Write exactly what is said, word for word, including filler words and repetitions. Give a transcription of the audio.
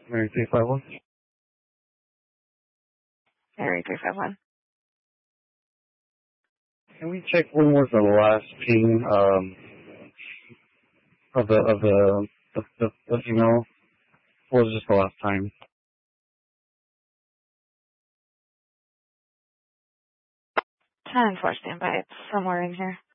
Mary three five one. Mary three five one. Can we check when was the last ping um, of the of the the, the, the email? What was just the last time? ten four standby. It's somewhere in here.